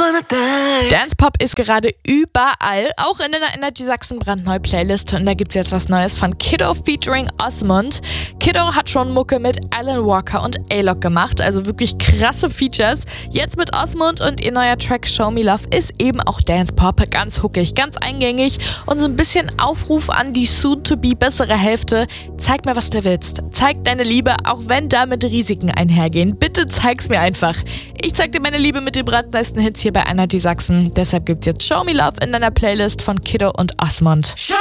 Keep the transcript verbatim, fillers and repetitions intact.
Dance Pop ist gerade überall, auch in der Energy Sachsen brandneue Playlist. Und da gibt's jetzt was Neues von Kiddo featuring Osmond. Kiddo hat schon Mucke mit Alan Walker und A-Lock gemacht, also wirklich krasse Features. Jetzt mit Osmond und ihr neuer Track Show Me Love ist eben auch Dance Pop, ganz huckig, ganz eingängig und so ein bisschen Aufruf an die soon-to-be bessere Hälfte. Zeig mir, was du willst. Zeig deine Liebe, auch wenn damit Risiken einhergehen. Bitte zeig's mir einfach. Ich zeig dir meine Liebe mit den brandneuesten Hits hier bei Energy Sachsen. Deshalb gibt's jetzt Show Me Love in deiner Playlist von Kiddo und Osmond.